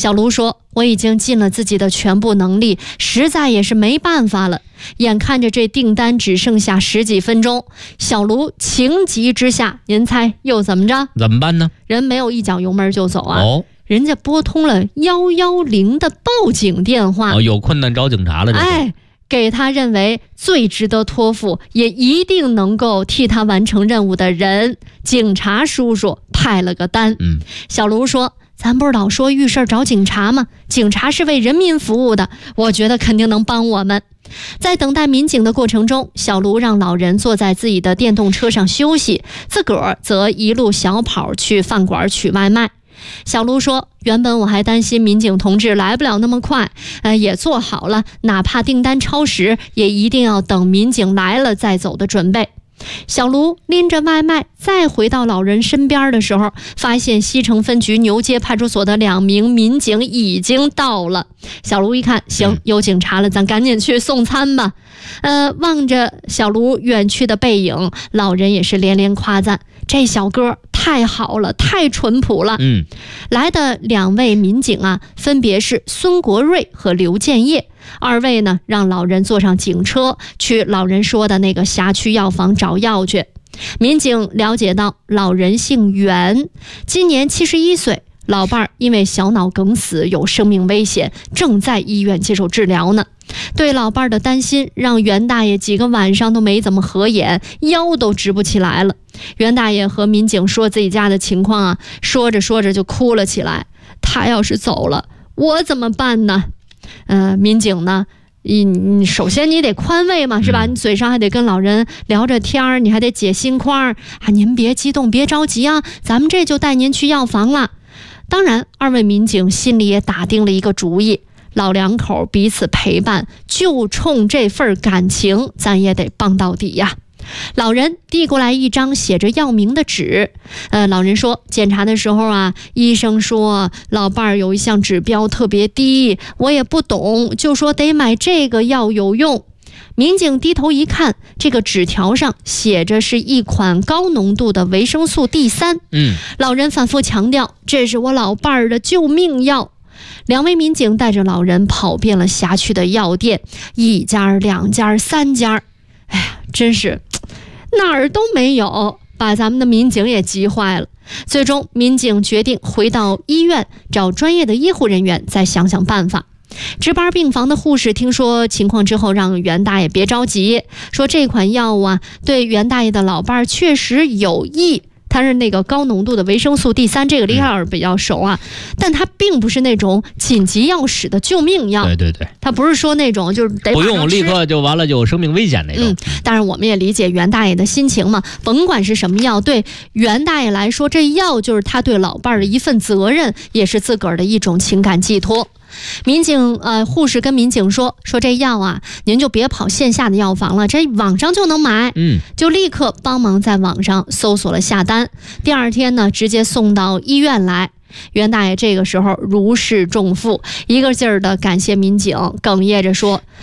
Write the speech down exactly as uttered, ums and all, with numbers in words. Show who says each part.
Speaker 1: 小卢说，我已经尽了自己的全部能力，实在也是没办法了。眼看着这订单只剩下十几分钟，小卢情急之下，您猜又怎么着？
Speaker 2: 怎么办呢？
Speaker 1: 人没有一脚油门就走啊！
Speaker 2: 哦，
Speaker 1: 人家拨通了一一零的报警电话。
Speaker 2: 哦，有困难找警察了。
Speaker 1: 哎，给他认为最值得托付，也一定能够替他完成任务的人，警察叔叔派了个单。
Speaker 2: 嗯，
Speaker 1: 小卢说，咱不是老说遇事找警察吗？警察是为人民服务的，我觉得肯定能帮我们。在等待民警的过程中，小卢让老人坐在自己的电动车上休息，自个儿则一路小跑去饭馆取外卖。小卢说，原本我还担心民警同志来不了那么快，呃，也做好了哪怕订单超时也一定要等民警来了再走的准备。小卢拎着外卖再回到老人身边的时候，发现西城分局牛街派出所的两名民警已经到了。小卢一看，行，有警察了，咱赶紧去送餐吧。呃，望着小卢远去的背影，老人也是连连夸赞，这小哥太好了，太淳朴了。
Speaker 2: 嗯，
Speaker 1: 来的两位民警啊，分别是孙国瑞和刘建业。二位呢，让老人坐上警车，去老人说的那个辖区药房找药去。民警了解到，老人姓袁，今年七十一岁，老伴儿因为小脑梗死有生命危险，正在医院接受治疗呢。对老伴儿的担心，让袁大爷几个晚上都没怎么合眼，腰都直不起来了。袁大爷和民警说自己家的情况啊，说着说着就哭了起来。他要是走了，我怎么办呢？呃，民警呢，你你首先你得宽慰嘛，是吧？你嘴上还得跟老人聊着天儿，你还得解心宽啊。您别激动，别着急啊，咱们这就带您去药房了。当然，二位民警心里也打定了一个主意，老两口彼此陪伴，就冲这份感情，咱也得帮到底呀。老人递过来一张写着药名的纸，呃，老人说，检查的时候啊，医生说老伴儿有一项指标特别低，我也不懂，就说得买这个药有用。民警低头一看，这个纸条上写着是一款高浓度的维生素 D 三。
Speaker 2: 嗯，
Speaker 1: 老人反复强调，这是我老伴儿的救命药。两位民警带着老人跑遍了辖区的药店，一家、两家、三家，哎呀，真是哪儿都没有，把咱们的民警也急坏了。最终，民警决定回到医院找专业的医护人员，再想想办法。值班病房的护士听说情况之后，让袁大爷别着急，说这款药啊，对袁大爷的老伴儿确实有益。它是那个高浓度的维生素 D 三，这个李老师比较熟啊，但它并不是那种紧急要使的救命药。
Speaker 2: 对对对，
Speaker 1: 它不是说那种就是得
Speaker 2: 不用立刻就完了就有生命危险那种。
Speaker 1: 嗯，当然我们也理解袁大爷的心情嘛，甭管是什么药，对袁大爷来说，这药就是他对老伴儿的一份责任，也是自个儿的一种情感寄托。民警呃，护士跟民警说说这药啊，您就别跑线下的药房了，这网上就能买。
Speaker 2: 嗯，
Speaker 1: 就立刻帮忙在网上搜索了下单。第二天呢，直接送到医院来。袁大爷这个时候如释重负，一个劲儿的感谢民警，哽咽着说：“